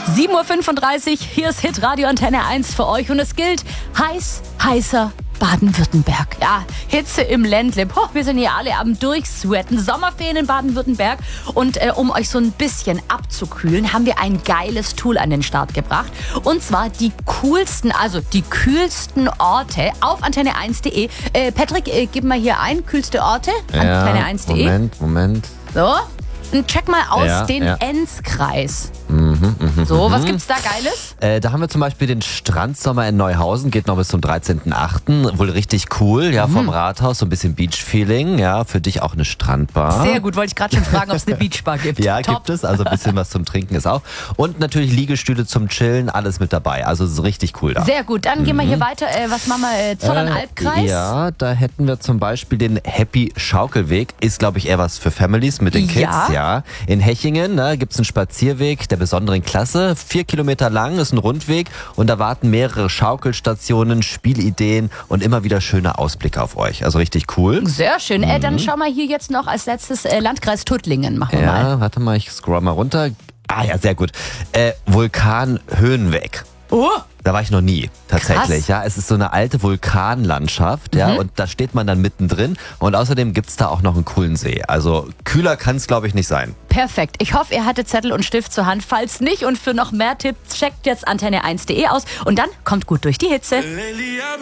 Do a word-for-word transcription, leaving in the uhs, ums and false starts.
sieben Uhr fünfunddreißig, hier ist Hitradio Antenne eins für euch und es gilt heiß, heißer Baden-Württemberg. Ja, Hitze im Ländle. Boah, wir sind hier alle am Durchsweaten. Sommerferien in Baden-Württemberg. Und äh, um euch so ein bisschen abzukühlen, haben wir ein geiles Tool an den Start gebracht. Und zwar die coolsten, also die kühlsten Orte auf antenne eins punkt de. Äh, Patrick, äh, gib mal hier ein, kühlste Orte. Ja, antenne eins punkt de. Moment, Moment. So. Und check mal aus Ja, den ja. Enzkreis. Mhm, mh, So, mhm. was gibt's da Geiles? Äh, da haben wir zum Beispiel den Strandsommer in Neuhausen, geht noch bis zum dreizehnten achten Wohl richtig cool, ja, vom Rathaus, so ein bisschen Beach-Feeling, ja, für dich auch eine Strandbar. Sehr gut, wollte ich gerade schon fragen, ob es eine Beachbar gibt. Ja, Top. gibt es, also ein bisschen was zum Trinken ist auch. Und natürlich Liegestühle zum Chillen, alles mit dabei, also es ist richtig cool da. Sehr gut, dann gehen wir hier weiter. Äh, was machen wir? Äh, Zollern-Albkreis? Ja, da hätten wir zum Beispiel den Happy Schaukelweg. Ist, glaube ich, eher was für Families mit den Kids. Ja. Ja. In Hechingen ne, gibt es einen Spazierweg der besonderen Klasse. Vier Kilometer lang, ist ein Rundweg und da warten mehrere Schaukelstationen, Spielideen und immer wieder schöne Ausblicke auf euch. Also richtig cool. Sehr schön. Äh, dann schauen wir hier jetzt noch als letztes äh, Landkreis Tuttlingen. Machen wir mal. Ja, warte mal, ich scroll mal runter. Ah ja, sehr gut. Äh, Vulkan Höhenweg. Oh! Da war ich noch nie, tatsächlich. Krass. Ja, es ist so eine alte Vulkanlandschaft, ja, und da steht man dann mittendrin. Und außerdem gibt's da auch noch einen coolen See. Also kühler kann's, glaube ich, nicht sein. Perfekt. Ich hoffe, ihr hattet Zettel und Stift zur Hand. Falls nicht und für noch mehr Tipps, checkt jetzt antenne eins punkt de aus und dann kommt gut durch die Hitze.